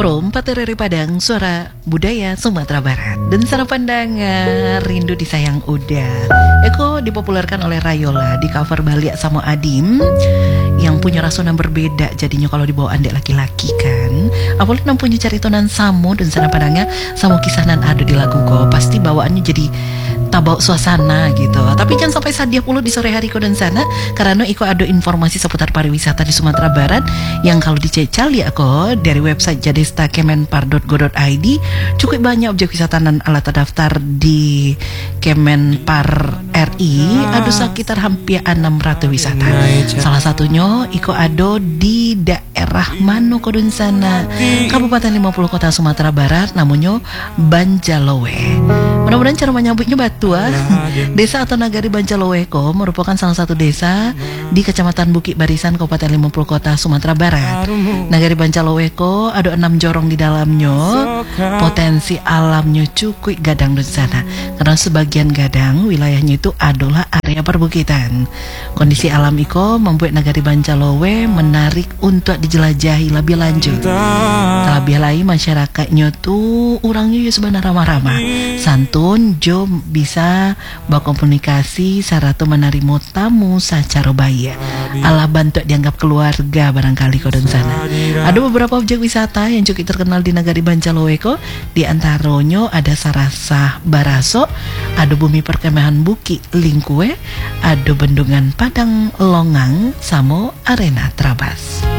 Pro 4 RRI Padang, suara budaya Sumatera Barat. Dan sana pandangan rindu disayang udah. Eko dipopulerkan oleh Rayola di cover Balik sama Adim yang punya rasunan berbeda jadinya kalau dibawa andek laki-laki kan. Apalagi yang punya caritonan Samo dan sana padangnya Samo kisahan ada di lagu kok. Pasti bawaannya jadi tabau suasana gitu. Tapi jangan sampai sadia puluh di sore hari kau dan sana karena iko ada informasi seputar pariwisata di Sumatera Barat yang kalau dicecal ya kok dari website jadesta.kemenpar.go.id cukup banyak objek wisata dan alat terdaftar di Kemenpar RI ada sekitar hampir 600 wisata. Salah satunya iko ada di daerah Mano kau dan sana Kabupaten 50 Kota Sumatera Barat namanya Banjalowe. Mudah-mudahan cara menyambutnya Batua. Desa atau Nagari Banjaloweko merupakan salah satu desa di Kecamatan Bukit Barisan Kabupaten 50 Kota Sumatera Barat. Nagari Banjaloweko ada 6 jorong di dalamnya. Potensi alamnya cukup gadang di sana. Karena sebagian gadang wilayahnya itu adalah area perbukitan. Kondisi alam iko membuat Nagari Banjalowe menarik untuk dijelajahi lebih lanjut. Terlebih lagi masyarakatnya tuh orangnya ya sebenarnya ramah-ramah. Santun jo bisa berkomunikasi saratu menerima tamu secara baik. Ala bantu dianggap keluarga barangkali kau dan sana. Ada beberapa objek wisata yang cukup terkenal di Nagari Banjaloweko. Di antaranya ada Sarasah Baraso, ada Bumi Perkemahan Bukit Lingkue, ada Bendungan Padang Longang, sama Arena Trabas.